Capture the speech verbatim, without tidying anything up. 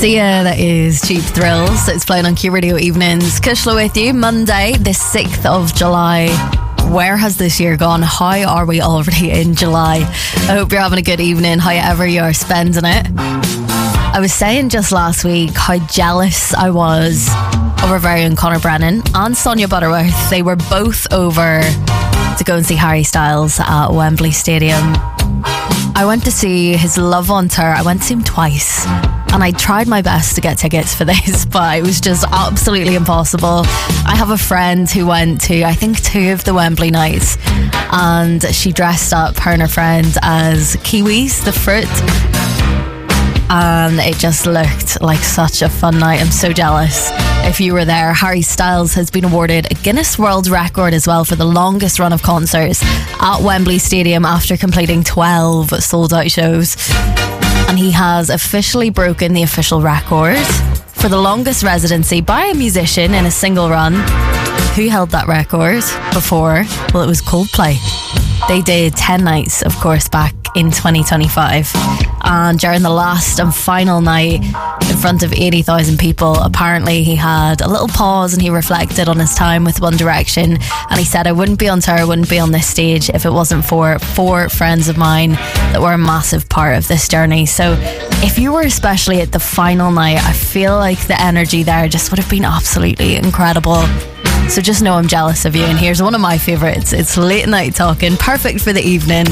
Sia, that is Cheap Thrills. It's playing on Q Radio Evenings. Kushla with you, Monday, the sixth of July. Where has this year gone? How are we already in July? I hope you're having a good evening, however you're spending it. I was saying just last week how jealous I was of our very own Conor Brennan and Sonia Butterworth. They were both over to go and see Harry Styles at Wembley Stadium. I went to see his Love on Tour. I went to see him twice, and I tried my best to get tickets for this, but it was just absolutely impossible. I have a friend who went to, I think, two of the Wembley nights, and she dressed up, her and her friend, as kiwis, the fruit, and it just looked like such a fun night. I'm so jealous. If you were there, Harry Styles has been awarded a Guinness World Record as well for the longest run of concerts at Wembley Stadium after completing twelve sold-out shows. And he has officially broken the official record for the longest residency by a musician in a single run. Who held that record before? Well, it was Coldplay. They did ten nights, of course, back in twenty twenty-five. And during the last and final night, in front of eighty thousand people, apparently he had a little pause and he reflected on his time with One Direction. And he said, I wouldn't be on tour, I wouldn't be on this stage if it wasn't for four friends of mine that were a massive part of this journey. So if you were especially at the final night, I feel like the energy there just would have been absolutely incredible. So just know I'm jealous of you. And here's one of my favourites. It's Late Night Talking, perfect for the evening.